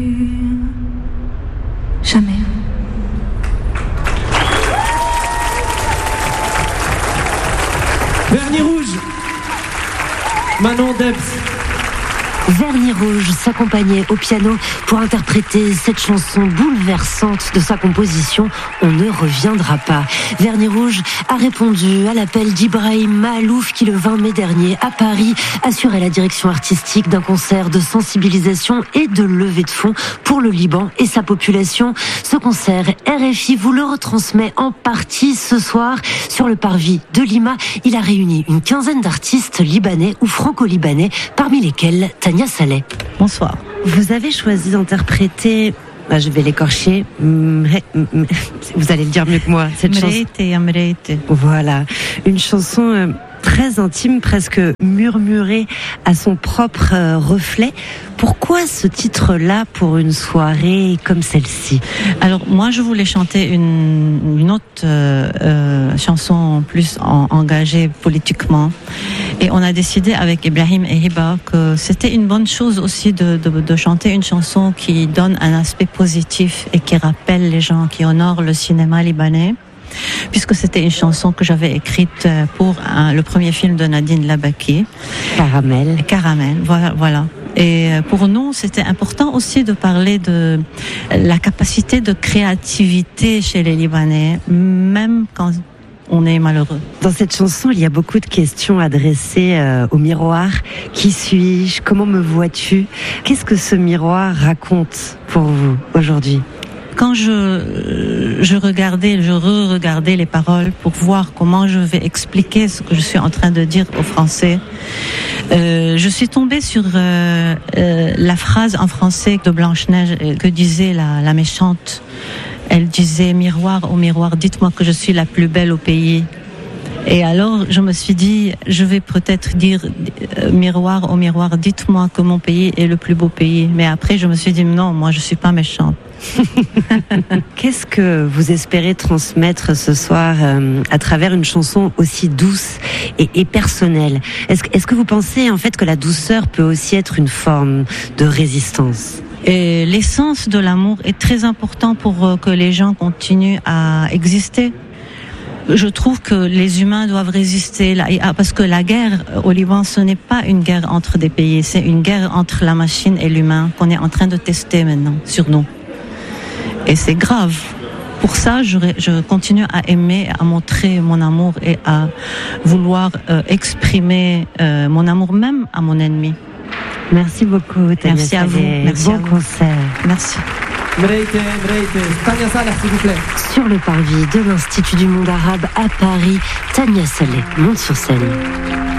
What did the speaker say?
Jamais. Vernis rouge, Manon Debs. Vernis rouge s'accompagnait au piano pour interpréter cette chanson bouleversante de sa composition « On ne reviendra pas ». Vernis rouge a répondu à l'appel d'Ibrahim Mahalouf qui le 20 mai dernier à Paris assurait la direction artistique d'un concert de sensibilisation et de levée de fonds pour le Liban et sa population. Ce concert, RFI vous le retransmet en partie ce soir sur le parvis de Lima. Il a réuni une quinzaine d'artistes libanais ou franco-libanais, parmi lesquels Tania Saleh. Bonsoir. Vous avez choisi d'interpréter, je vais l'écorcher, vous allez le dire mieux que moi, cette chanson. Voilà, une chanson très intime, presque murmurée à son propre reflet. Pourquoi ce titre-là pour une soirée comme celle-ci ? Alors moi je voulais chanter une autre chanson plus engagée politiquement et on a décidé avec Ibrahim et Hiba que c'était une bonne chose aussi de chanter une chanson qui donne un aspect positif et qui rappelle les gens, qui honore le cinéma libanais. Puisque c'était une chanson que j'avais écrite pour le premier film de Nadine Labaki. Caramel, voilà. Et pour nous, c'était important aussi de parler de la capacité de créativité chez les Libanais, même quand on est malheureux. Dans cette chanson, il y a beaucoup de questions adressées au miroir. Qui suis-je ? Comment me vois-tu ? Qu'est-ce que ce miroir raconte pour vous aujourd'hui ? Quand je re-regardais les paroles pour voir comment je vais expliquer ce que je suis en train de dire aux Français, je suis tombée sur la phrase en français de Blanche-Neige que disait la méchante. Elle disait « Miroir, oh miroir, dites-moi que je suis la plus belle au pays ». Et alors, je me suis dit, je vais peut-être dire miroir, oh miroir, dites-moi que mon pays est le plus beau pays. Mais après, je me suis dit, non, moi, je suis pas méchante. Qu'est-ce que vous espérez transmettre ce soir à travers une chanson aussi douce et personnelle ? Est-ce que vous pensez en fait que la douceur peut aussi être une forme de résistance ? Et l'essence de l'amour est très important pour que les gens continuent à exister. Je trouve que les humains doivent résister, parce que la guerre au Liban, ce n'est pas une guerre entre des pays, c'est une guerre entre la machine et l'humain qu'on est en train de tester maintenant sur nous. Et c'est grave. Pour ça, je continue à aimer, à montrer mon amour et à vouloir exprimer mon amour même à mon ennemi. Merci beaucoup, Tania. Merci à vous. Merci bon concert. Merci. Tania Saleh, s'il vous plaît. Sur le parvis de l'Institut du monde arabe à Paris, Tania Saleh monte sur scène.